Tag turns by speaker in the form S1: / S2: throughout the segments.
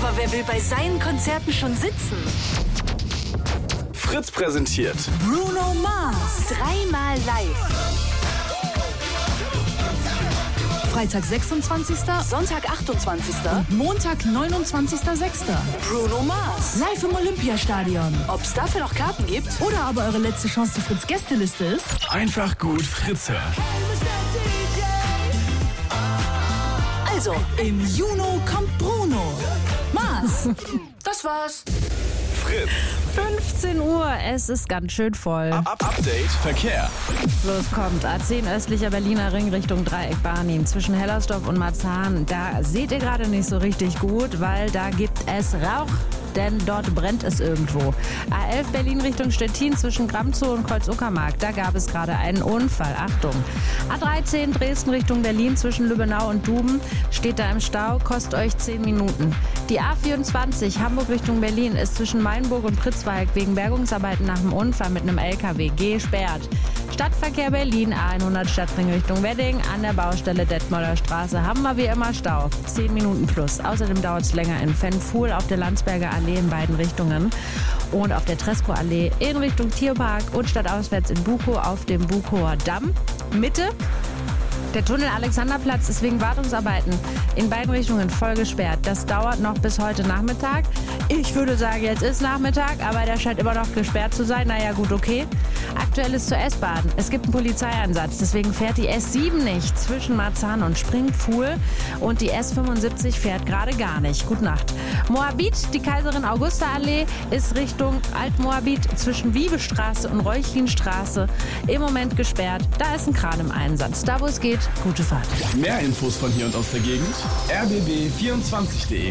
S1: Aber wer will bei seinen Konzerten schon sitzen?
S2: Fritz präsentiert
S1: Bruno Mars. Dreimal live.
S3: Freitag 26.,
S1: Sonntag 28.
S3: Montag 29.06.
S1: Bruno Mars.
S3: Live im Olympiastadion.
S1: Ob's dafür noch Karten gibt?
S3: Oder aber eure letzte Chance, die Fritz-Gästeliste ist?
S2: einfach gut Fritz hören.
S1: Also,
S3: Im Juni kommt Bruno Mars.
S1: das war's.
S2: Fritz.
S4: 15 Uhr, es ist ganz schön voll.
S2: Update Verkehr.
S4: Los kommt A10 östlicher Berliner Ring Richtung Dreieck Barnim zwischen Hellersdorf und Marzahn. Da seht ihr gerade nicht so richtig gut, weil da gibt es Rauch. Denn dort brennt es irgendwo. A11 Berlin Richtung Stettin zwischen Gramzow und Kreuz-Uckermark. Da gab es gerade einen Unfall. Achtung. A13 Dresden Richtung Berlin zwischen Lübbenau und Duben. Steht da im Stau, kostet euch 10 Minuten. Die A24 Hamburg Richtung Berlin ist zwischen Mainburg und Pritzwalk wegen Bergungsarbeiten nach dem Unfall mit einem LKW gesperrt. Stadtverkehr Berlin, A100 Stadtring Richtung Wedding. An der Baustelle Detmolder Straße haben wir wie immer Stau. 10 Minuten plus. Außerdem dauert es länger in Fennfuhl auf der Landsberger Allee in beiden Richtungen. Und auf der Tresco-Allee in Richtung Tierpark und stadtauswärts in Bukow auf dem Bukower Damm. Mitte. Der Tunnel Alexanderplatz ist wegen Wartungsarbeiten in beiden Richtungen voll gesperrt. Das dauert noch bis heute Nachmittag. Ich würde sagen, jetzt ist Nachmittag, aber der scheint immer noch gesperrt zu sein. Naja, gut, okay. Aktuell ist zur S-Bahn. Es gibt einen Polizeieinsatz, deswegen fährt die S7 nicht zwischen Marzahn und Springpfuhl und die S75 fährt gerade gar nicht. Gute Nacht. Moabit, die Kaiserin Augusta Allee ist Richtung Altmoabit zwischen Wiebestraße und Reuchlinstraße im Moment gesperrt. Da ist ein Kran im Einsatz. Da, wo es geht, gute Fahrt.
S2: Mehr Infos von hier und aus der Gegend. rbb24.de.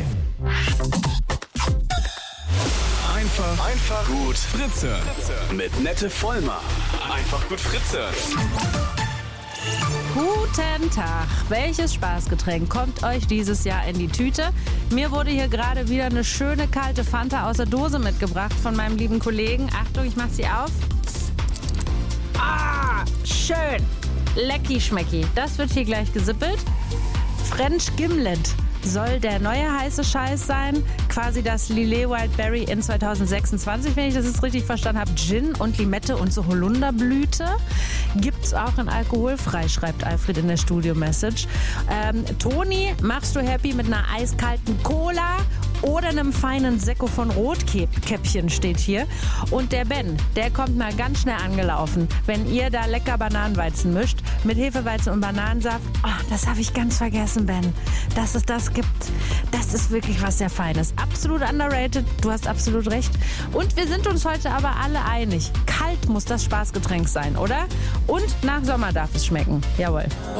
S2: Einfach gut Fritz hören. Mit Nette Vollmer. Einfach gut Fritz hören.
S4: Guten Tag. Welches Spaßgetränk kommt euch dieses Jahr in die Tüte? Mir wurde hier gerade wieder eine schöne kalte Fanta aus der Dose mitgebracht von meinem lieben Kollegen. Achtung, ich mach sie auf. Ah, schön. Lecki schmecki. Das wird hier gleich gesippelt. French Gimlet soll der neue heiße Scheiß sein. Quasi das Lillet Wildberry in 2026, wenn ich das jetzt richtig verstanden habe. Gin und Limette und so Holunderblüte. Gibt's auch in alkoholfrei, schreibt Alfred in der Studio-Message. Toni, machst du happy mit einer eiskalten Cola oder einem feinen Sekko von Rotkäppchen steht hier. Und der Ben, der kommt mal ganz schnell angelaufen. Wenn ihr da lecker Bananenweizen mischt mit Hefeweizen und Bananensaft. Oh, das habe ich ganz vergessen, Ben. Dass es das gibt, das ist wirklich was sehr Feines. Absolut underrated, du hast absolut recht. Und wir sind uns heute aber alle einig. Kalt muss das Spaßgetränk sein, oder? Und nach Sommer darf es schmecken. Jawohl.